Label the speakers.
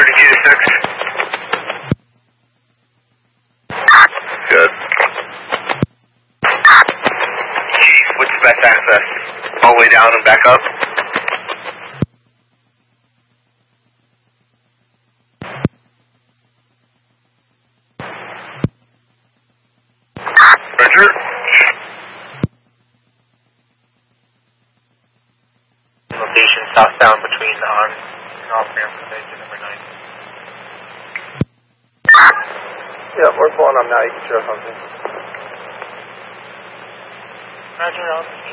Speaker 1: 32 to 6. Good. Chief, what's the best access? All the way down and back up? Roger. Location southbound between on and off ramp to exit number 9.
Speaker 2: Yeah, we're pulling up now. You can show something.
Speaker 1: Roger,